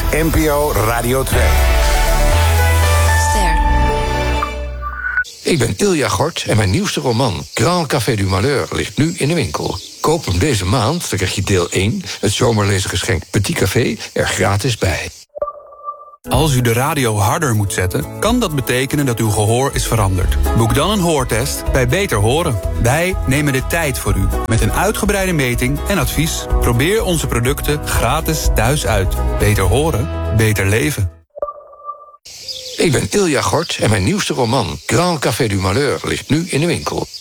NPO Radio 2. Ik ben Ilja Gort en mijn nieuwste roman Grand Café du Malheur ligt nu in de winkel. Koop hem deze maand, dan krijg je deel 1, het zomerlezengeschenk Petit Café, er gratis bij. Als u de radio harder moet zetten, kan dat betekenen dat uw gehoor is veranderd. Boek dan een hoortest bij Beter Horen. Wij nemen de tijd voor u. Met een uitgebreide meting en advies. Probeer onze producten gratis thuis uit. Beter horen, beter leven. Ik ben Ilja Gort en mijn nieuwste roman Grand Café du Malheur ligt nu in de winkel.